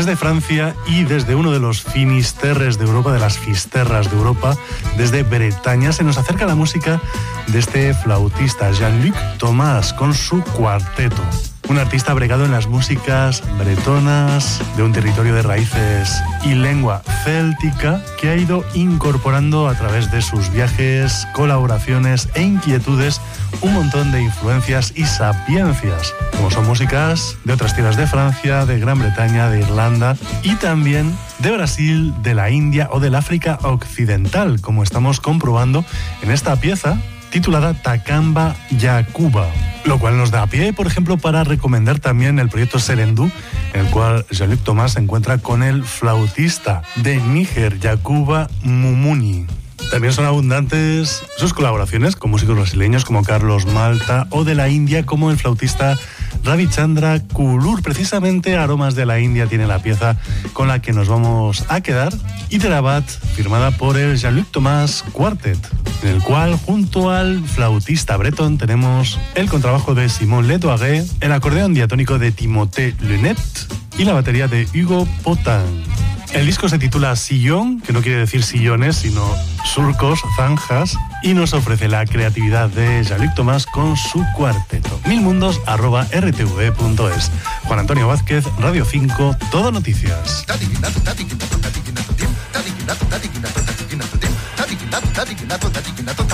desde Francia y desde uno de los finisterres de Europa, de las fisterras de Europa, desde Bretaña, se nos acerca la música de este flautista Jean-Luc Thomas con su cuarteto. Un artista bregado en las músicas bretonas, de un territorio de raíces y lengua céltica, que ha ido incorporando a través de sus viajes, colaboraciones e inquietudes un montón de influencias y sapiencias, como son músicas de otras tierras de Francia, de Gran Bretaña, de Irlanda y también de Brasil, de la India o del África Occidental, como estamos comprobando en esta pieza titulada Takamba Yakuba, lo cual nos da pie, por ejemplo, para recomendar también el proyecto Selendú, en el cual Jean-Luc Thomas se encuentra con el flautista de Níger, Yakuba Mumuni. También son abundantes sus colaboraciones con músicos brasileños como Carlos Malta o de la India como el flautista Ravichandra Kulur. Precisamente Aromas de la India tiene la pieza con la que nos vamos a quedar, Hyderabad, firmada por el Jean-Luc Thomas Quartet, en el cual junto al flautista bretón tenemos el contrabajo de Simon Ledoiré, el acordeón diatónico de Timothée Lunet y la batería de Hugo Potin. El disco se titula Sillón, que no quiere decir sillones, sino surcos, zanjas, y nos ofrece la creatividad de Jean-Luc Thomas con su cuarteto. milmundos@rtv.es. Juan Antonio Vázquez, Radio 5, Todo Noticias.